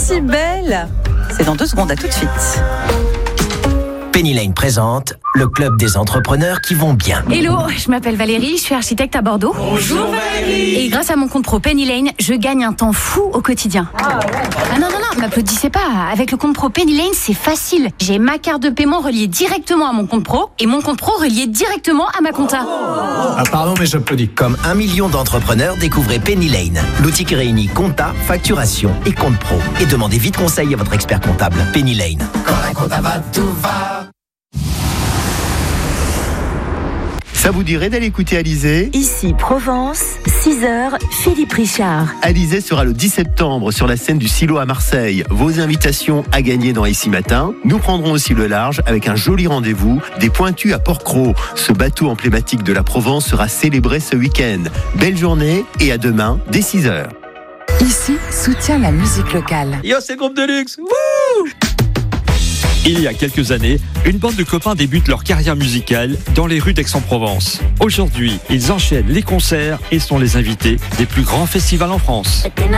si belle. C'est dans 2 secondes, à tout de suite. Penny Lane présente le club des entrepreneurs qui vont bien. Hello, je m'appelle Valérie, je suis architecte à Bordeaux. Bonjour Valérie. Et grâce à mon compte pro Penny Lane, je gagne un temps fou au quotidien. Ah non, m'applaudissez pas. Avec le compte pro Penny Lane, c'est facile. J'ai ma carte de paiement reliée directement à mon compte pro et mon compte pro relié directement à ma compta. Ah pardon, mais j'applaudis. Comme 1 million d'entrepreneurs, découvrez Penny Lane, l'outil qui réunit compta, facturation et compte pro. Et demandez vite conseil à votre expert comptable. Penny Lane. Quand la compta va, tout va. Ça vous dirait d'aller écouter Alizée ? Ici Provence, 6h, Philippe Richard. Alizée sera le 10 septembre sur la scène du Silo à Marseille. Vos invitations à gagner dans Ici Matin. Nous prendrons aussi le large avec un joli rendez-vous des Pointus à Port-Cros. Ce bateau emblématique de la Provence sera célébré ce week-end. Belle journée et à demain dès 6h. Ici soutient la musique locale. Yo, c'est Groupe de Luxe. Wouh! Il y a quelques années, une bande de copains débute leur carrière musicale dans les rues d'Aix-en-Provence. Aujourd'hui, ils enchaînent les concerts et sont les invités des plus grands festivals en France.